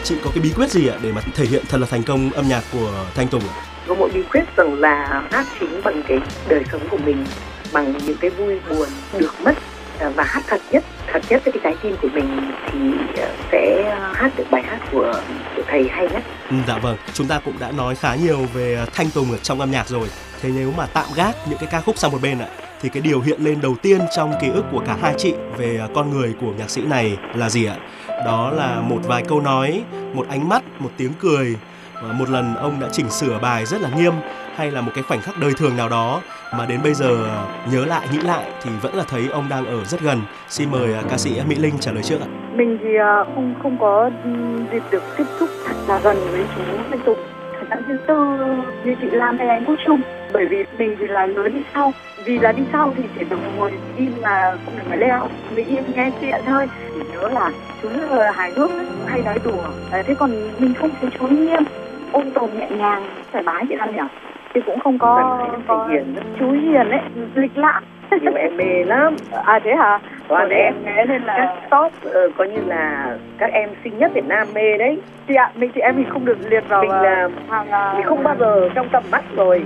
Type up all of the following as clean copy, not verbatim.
chị có cái bí quyết gì ạ để mà thể hiện thật là thành công âm nhạc của Thanh Tùng ạ? Có một bí quyết rằng là hát chính bằng cái đời sống của mình, bằng những cái vui buồn được mất, và hát thật nhất với cái trái tim của mình thì sẽ hát được bài hát của thầy hay nhất. Dạ vâng, chúng ta cũng đã nói khá nhiều về Thanh Tùng ở trong âm nhạc rồi. Thế nếu mà tạm gác những cái ca khúc sang một bên ạ, thì cái điều hiện lên đầu tiên trong ký ức của cả hai chị về con người của nhạc sĩ này là gì ạ? Đó là một vài câu nói, một ánh mắt, một tiếng cười, một lần ông đã chỉnh sửa bài rất là nghiêm, hay là một cái khoảnh khắc đời thường nào đó mà đến bây giờ nhớ lại, nghĩ lại thì vẫn là thấy ông đang ở rất gần. Xin mời ca sĩ Mỹ Linh trả lời trước ạ. Mình thì không có dịp được tiếp xúc thật là gần với chú Thanh Tùng, thời gian riêng tư như chị Lam hay anh Quốc Trung, bởi vì mình thì là lứa đi sau. Vì là đi sau thì chỉ được ngồi im mà không được phải leo, mình im nghe chuyện thôi. Chỉ nhớ là chú rất là hài hước, hay nói đùa. Thế còn mình không thấy chú nghiêm, ôn tồn nhẹ nhàng, thoải mái chị Lam nhỉ? Thì cũng không có hiền, chú hiền ấy, lịch lãm. Nhiều em mê lắm. À thế hả? Còn em nghe nên là các top coi như là các em xinh nhất Việt Nam mê đấy. Chị ạ, chị em mình không được liệt vào mình là mình không bao giờ trong tầm mắt rồi.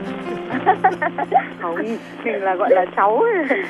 Không, mình là gọi là cháu.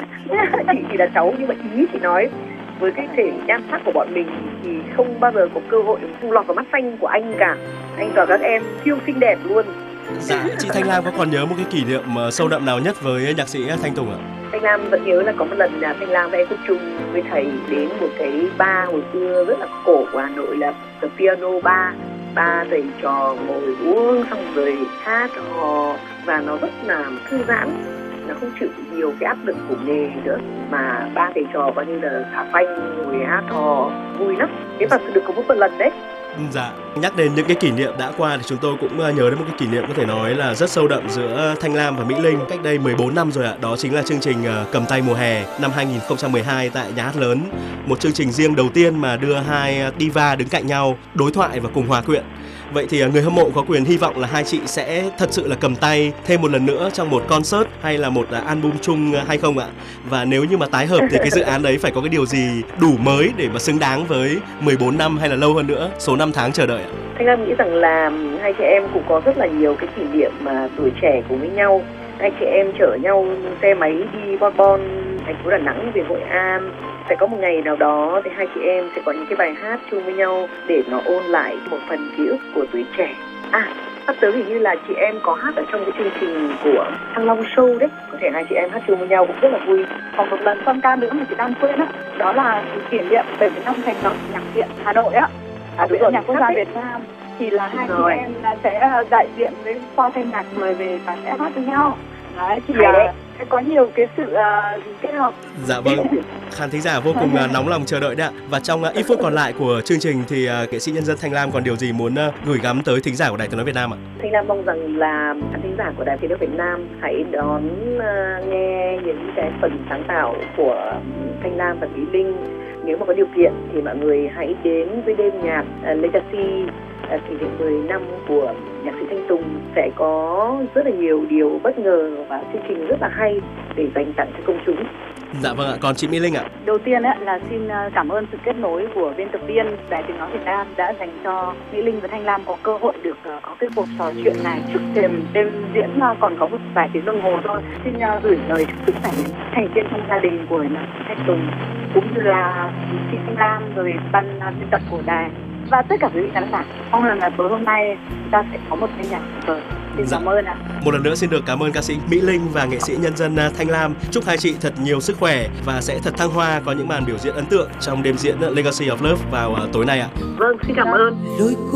Chị chỉ là cháu, nhưng mà ý chị nói với cái thể nhan sắc của bọn mình thì không bao giờ có cơ hội không lọt vào mắt xanh của anh cả. Anh và các em siêu xinh đẹp luôn. Dạ, chị Thanh Lam có còn nhớ một cái kỷ niệm sâu đậm nào nhất với nhạc sĩ Thanh Tùng ạ? Thanh Lam vẫn nhớ là có một lần Thanh Lam và em Quốc Trung với thầy đến một cái bar hồi xưa rất là cổ của Hà Nội là The Piano Bar. Ba thầy trò ngồi uống xong rồi hát hò và nó rất là thư giãn, nó không chịu nhiều cái áp lực của nghề nữa, mà ba thầy trò coi như là thả phanh ngồi hát hò vui lắm. Thế mà được có một lần đấy. Dạ, nhắc đến những cái kỷ niệm đã qua thì chúng tôi cũng nhớ đến một cái kỷ niệm có thể nói là rất sâu đậm giữa Thanh Lam và Mỹ Linh cách đây 14 năm rồi ạ. Đó chính là chương trình Cầm tay mùa hè năm 2012 tại Nhà hát lớn. Một chương trình riêng đầu tiên mà đưa hai diva đứng cạnh nhau đối thoại và cùng hòa quyện. Vậy thì người hâm mộ có quyền hy vọng là hai chị sẽ thật sự là cầm tay thêm một lần nữa trong một concert hay là một album chung hay không ạ? Và nếu như mà tái hợp thì cái dự án đấy phải có cái điều gì đủ mới để mà xứng đáng với 14 năm hay là lâu hơn nữa, số năm tháng chờ đợi ạ? Thanh Lam nghĩ rằng là hai chị em cũng có rất là nhiều cái kỷ niệm mà tuổi trẻ cùng với nhau. Hai chị em chở nhau xe máy đi bon thành phố Đà Nẵng về Hội An. Sẽ có một ngày nào đó thì hai chị em sẽ có những cái bài hát chung với nhau để nó ôn lại một phần ký ức của tuổi trẻ. Sắp tới hình như là chị em có hát ở trong cái chương trình của Thăng Long Show đấy. Có thể hai chị em hát chung với nhau cũng rất là vui. Còn một lần song ca nữa mà chị đang quên đó là kỷ niệm 70 năm thành lập Nhạc viện Hà Nội á. Viện Nhạc Quốc gia Việt Nam thì là hai chị em sẽ đại diện với khoa thanh nhạc mời về và sẽ hát với nhau. Đấy thì sẽ có nhiều cái sự kết hợp. Dạ vâng, khán thính giả vô cùng nóng lòng chờ đợi đấy ạ. Và trong ít phút còn lại của chương trình thì nghệ sĩ nhân dân Thanh Lam còn điều gì muốn gửi gắm tới thính giả của Đài Tiếng nói Việt Nam ạ? Thanh Lam mong rằng là khán thính giả của Đài Tiếng nói Việt Nam hãy đón nghe những cái phần sáng tạo của Thanh Lam và Mỹ Linh. Nếu mà có điều kiện thì mọi người hãy đến với đêm nhạc Legacy kỷ niệm 10 năm của nhạc sĩ Thanh Tùng. Sẽ có rất là nhiều điều bất ngờ và chương trình rất là hay để dành tặng cho công chúng. Dạ vâng ạ, còn chị Mỹ Linh ạ? Đầu tiên là xin cảm ơn sự kết nối của biên tập viên Đài Tiếng nói Việt Nam đã dành cho Mỹ Linh và Thanh Lam có cơ hội được có cái cuộc trò chuyện này trước thềm đêm diễn còn có một vài tiếng đồng hồ thôi. Xin gửi lời chúc sức khỏe đến thành viên trong gia đình của nhạc sĩ Thanh Tùng cũng như là chị Thanh Lam rồi ban biên tập của đài và tất cả quý vị khán giả. Mong rằng là tối hôm nay chúng ta sẽ có một đêm nhạc tuyệt vời. Xin cảm ơn ạ. Một lần nữa xin được cảm ơn ca sĩ Mỹ Linh và nghệ sĩ nhân dân Thanh Lam. Chúc hai chị thật nhiều sức khỏe và sẽ thật thăng hoa, có những màn biểu diễn ấn tượng trong đêm diễn Legacy of Love vào tối nay ạ. Vâng, xin cảm ơn.